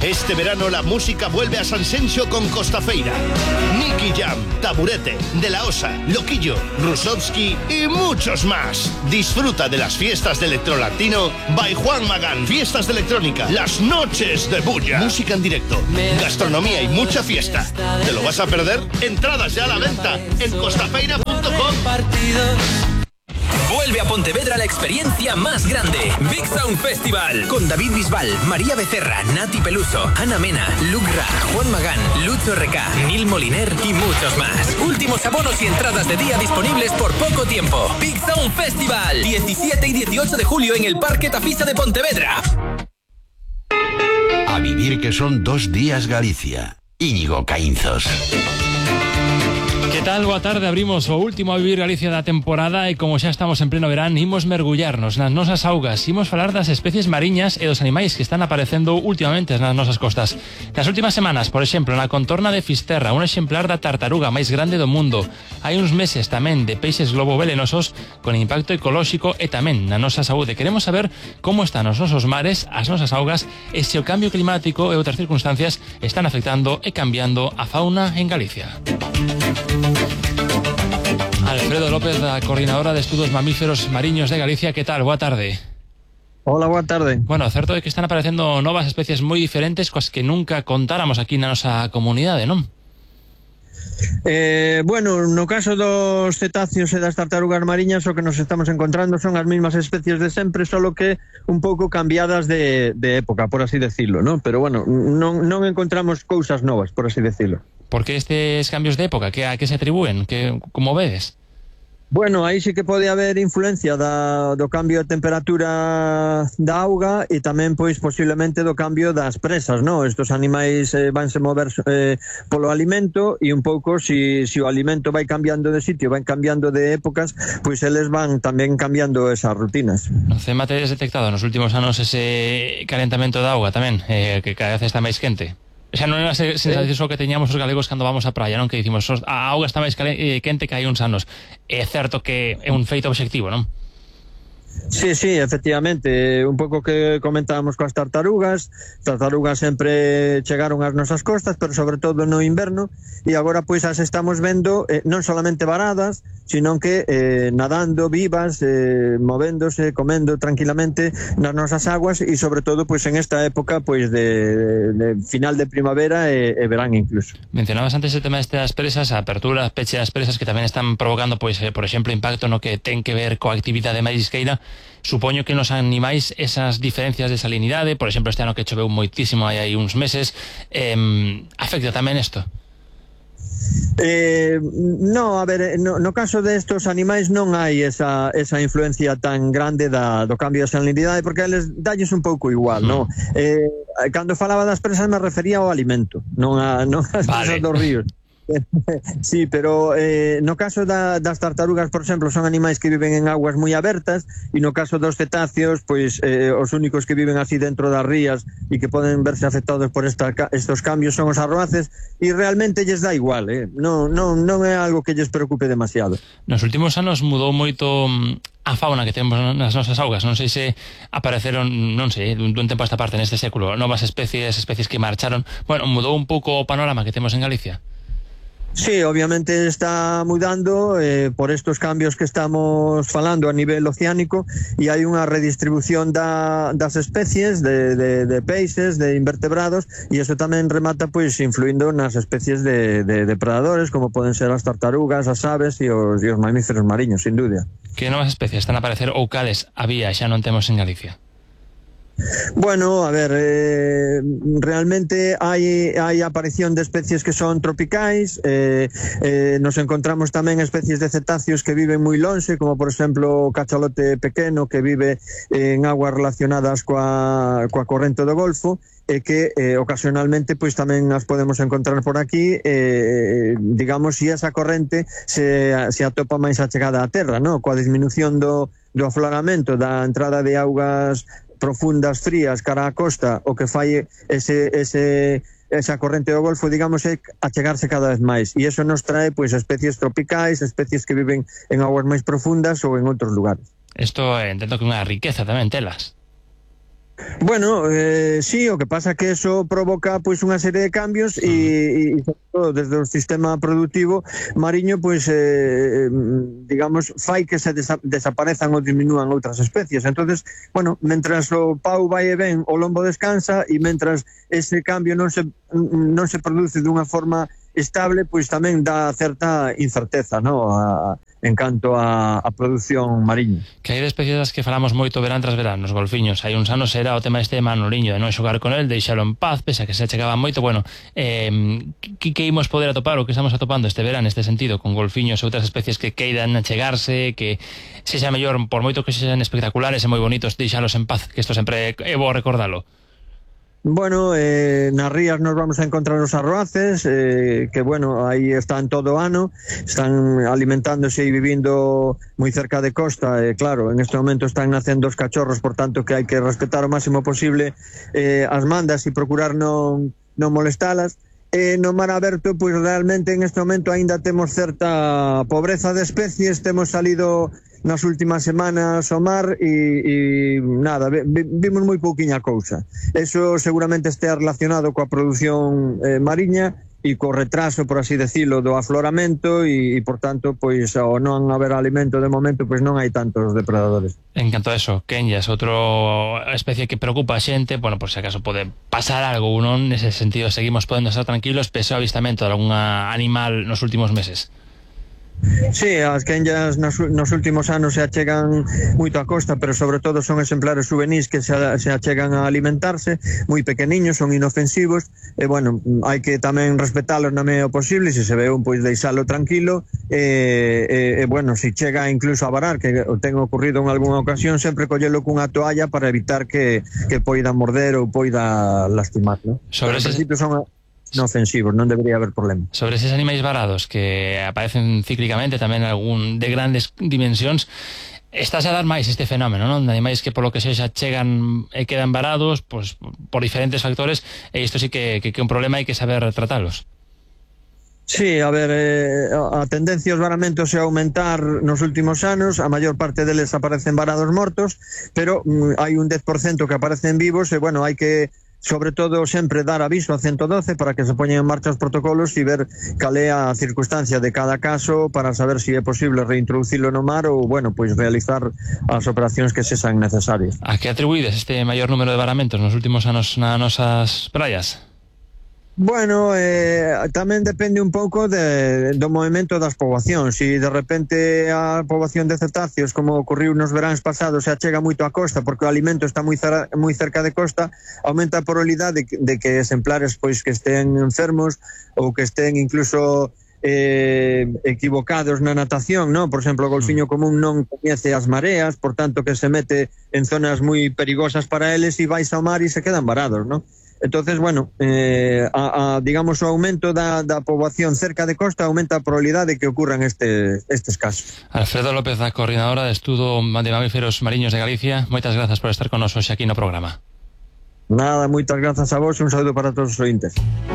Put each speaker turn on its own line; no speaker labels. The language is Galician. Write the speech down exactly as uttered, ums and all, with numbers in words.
Este verano la música vuelve a Sanxenxo con Costafeira. Nicky Jam, Taburete, De La Osa, Loquillo, Rusovski y muchos más. Disfruta de las fiestas de Electrolatino by Juan Magán. Fiestas de electrónica, las noches de bulla. Música en directo, gastronomía y mucha fiesta. ¿Te lo vas a perder? Entradas ya a la venta en costafeira punto com.
Vuelve a Pontevedra la experiencia más grande, Big Sound Festival, con David Bisbal, María Becerra, Nati Peluso, Ana Mena, Luke Ra, Juan Magán, Lucho R K, Neil Moliner y muchos más. Últimos abonos y entradas de día disponibles por poco tiempo. Big Sound Festival, diecisiete y dieciocho de julio en el Parque Tafisa de Pontevedra.
A vivir que son dos días Galicia. Íñigo Caínzos.
Que tal? Boa tarde, abrimos o último A Vivir Galicia da temporada e como xa estamos en pleno verán, imos mergullarnos nas nosas augas, imos falar das especies mariñas e dos animais que están aparecendo últimamente nas nosas costas. Nas últimas semanas, por exemplo, na contorna de Fisterra, un exemplar da tartaruga máis grande do mundo. Hai uns meses tamén de peixes globo velenosos con impacto ecolóxico e tamén na nosa saúde. Queremos saber como están os nosos mares, as nosas augas e se o cambio climático e outras circunstancias están afectando e cambiando a fauna en Galicia. Alfredo López, da Coordinadora de Estudos Mamíferos Mariños de Galicia, que tal? Boa tarde.
Hola, boa tarde.
Bueno, certo é que están aparecendo novas especies moi diferentes coas que nunca contáramos aquí na nosa comunidade, non?
Eh, bueno, no caso dos cetáceos e das tartarugas mariñas, o que nos estamos encontrando son as mismas especies de sempre, solo que un pouco cambiadas de, de época, por así decirlo, ¿no? Pero bueno, non, non encontramos cousas novas, por así decirlo.
Por que estes cambios de época? Que a que se atribúen? Que, como vedes?
Bueno, aí sí que pode haber influencia da, do cambio de temperatura da auga e tamén, pois, posiblemente do cambio das presas, non? Estos animais eh, vanse mover eh, polo alimento e un pouco, si, si o alimento vai cambiando de sitio, vai cambiando de épocas, pois eles van tamén cambiando esas rutinas.
O CEMA tedes detectado nos últimos anos ese calentamento da auga tamén, eh, que cada vez está máis quente? Xa non era a sensación que teñamos os galegos cando vamos á praia, non? Que dicimos, a auga está máis quente que hai uns anos. É certo que é un feito obxectivo, non?
Sí, sí, efectivamente, un pouco que comentábamos coas tartarugas. Tartarugas sempre chegaron ás nosas costas, pero sobre todo no inverno, e agora pois as estamos vendo eh, non solamente varadas, sino que eh, nadando vivas, eh, movéndose, comendo tranquilamente nas nosas aguas, e sobre todo pois en esta época pois de, de final de primavera e, e verán incluso.
Mencionabas antes o tema destas presas, a apertura, peche das presas que tamén están provocando, pois, eh, por exemplo, impacto no que ten que ver coa actividade marisqueira. Supoño que nos animais esas diferencias de salinidade, por exemplo, este ano que choveu moitísimo hai, hai uns meses, eh, afecta tamén isto?
Eh, no, a ver, no, no caso destos animais non hai esa, esa influencia tan grande da, do cambio de salinidade, porque eles dalles un pouco igual, mm. no? Eh, cando falaba das presas me refería ao alimento, non a, non as vale. presas dos ríos. Sí, pero eh, no caso da, das tartarugas, por exemplo, son animais que viven en aguas moi abertas, e no caso dos cetáceos, pois eh, os únicos que viven así dentro das rías e que poden verse afectados por esta, estos cambios son os arroaces, e realmente lles dá igual, eh? non, non, non é algo que lles preocupe demasiado.
Nos últimos anos mudou moito a fauna que temos nas nosas augas. Non sei se apareceron, non sei, dun, dun tempo a esta parte neste século, novas especies, especies que marcharon. Bueno, mudou un pouco o panorama que temos en Galicia.
Sí, obviamente está mudando eh, por estos cambios que estamos falando a nivel oceánico, e hai unha redistribución da, das especies de, de, de peixes, de invertebrados, e eso tamén remata pois influindo nas especies de, de depredadores, como poden ser as tartarugas, as aves e os, e os mamíferos mariños, sin dúbida.
Que novas especies están a aparecer ou cales había xa non temos en Galicia?
Bueno, a ver, eh, realmente hai, hai aparición de especies que son tropicais, eh, eh, nos encontramos tamén especies de cetáceos que viven moi lonxe, como por exemplo o cachalote pequeno que vive en aguas relacionadas coa, coa corrente do Golfo, e que eh, ocasionalmente pois tamén as podemos encontrar por aquí, eh, digamos, se esa corrente se, se atopa máis achegada á terra, no? Coa disminución do, do afloramento da entrada de augas profundas, frías, cara á costa, o que fai ese, ese, esa corrente do Golfo, digamos, é achegarse cada vez máis, e iso nos trae pois especies tropicais, especies que viven en aguas máis profundas ou en outros lugares.
Isto entendo que é unha riqueza tamén telas.
Bueno, eh, sí, o que pasa que eso provoca pois unha serie de cambios e, e sobre todo desde o sistema productivo mariño, pois eh, digamos, fai que se desa desaparezan ou diminúan outras especies. Entonces, bueno, mentras o pau vai e ben, o lombo descansa, e mentras ese cambio non se non se produce dunha forma estable, pois tamén dá certa incerteza, no, a en canto a, a produción mariña.
Que hai de especies das que falamos moito verán tras verán, nos golfiños. Hai uns anos era o tema este de Manoliño, de non xogar con el, deixalo en paz, pese a que se achegaba moito. Bueno, eh, que, que imos poder atopar, o que estamos atopando este verán, neste sentido, con golfiños e outras especies que queidan achegarse, que se xa mellor, por moito que sexan espectaculares e moi bonitos, deixalos en paz, que isto sempre é bo recordalo.
Bueno, eh, nas rías nos vamos a encontrar os arroaces, eh, que bueno, aí están todo o ano, están alimentándose e vivindo moi cerca de costa, e eh, claro, en este momento están nacendo os cachorros, por tanto que hai que respetar o máximo posible eh, as mandas e procurar non, non molestalas. E no mar aberto, pois realmente en este momento aínda temos certa pobreza de especies, temos salido nas últimas semanas ao mar e, e nada, vimos moi pouquiña cousa. Eso seguramente estea relacionado coa produción eh, mariña e co retraso, por así decirlo, do afloramento e, e por tanto, pois, ao non haber alimento de momento, pois non hai tantos depredadores.
En canto a eso, Kenyas, outra especie que preocupa a xente, bueno, por se acaso pode pasar algo, non? Nese sentido, seguimos podendo estar tranquilos pese ao avistamento de algún animal nos últimos meses.
Sí, as quenllas nos, nos últimos anos se achegan moito a costa, pero sobre todo son exemplares juvenis que se, se achegan a alimentarse, moi pequeniños, son inofensivos, e bueno, hai que tamén respetalos na medida posible, se se ve un, pois deixalo tranquilo, e, e, e bueno, se chega incluso a varar, que o ten ocurrido en algunha ocasión, sempre collelo cunha toalla para evitar que, que poida morder ou poida lastimar, ¿no?
Sobre
ese... principio son non ofensivos, non debería haber problema.
Sobre eses animais varados que aparecen cíclicamente, tamén algún de grandes dimensións, estás a dar máis este fenómeno, non? De animais que polo que sexa chegan e quedan varados, pues, por diferentes factores, e isto sí que, que, que é un problema, hai que saber tratalos.
Sí, a ver, eh, a tendencia aos varamentos é aumentar nos últimos anos, a maior parte deles aparecen varados mortos, pero mm, hai un dez por cento que aparecen vivos, e bueno, hai que sobre todo sempre dar aviso a ciento doce para que se poñen en marcha os protocolos e ver cal é a circunstancia de cada caso para saber se é posible reintroducilo no mar ou, bueno, pois realizar as operacións que sexan necesarias.
A que atribuídes este maior número de varamentos nos últimos anos nas nosas praias?
Bueno, eh, tamén depende un pouco de, do movimento das poboacións. Se de repente a poboación de cetáceos, como ocurriu nos veráns pasados, se achega moito a costa porque o alimento está moi, moi cerca de costa, aumenta a probabilidade de, de que exemplares pois que estén enfermos ou que estén incluso eh, equivocados na natación, ¿no? Por exemplo, o golfiño común non coñece as mareas, por tanto que se mete en zonas moi perigosas para eles e vais ao mar e se quedan varados, ¿no? Entonces, bueno, eh, a, a, digamos, o aumento da, da poboación cerca de costa aumenta a probabilidade de que ocurran este, estes casos.
Alfredo López, a coordinadora de Estudo de Mamíferos Mariños de Galicia, moitas grazas por estar con nos hoxe aquí no programa.
Nada, moitas grazas a vos e un saúdo para todos os ointes.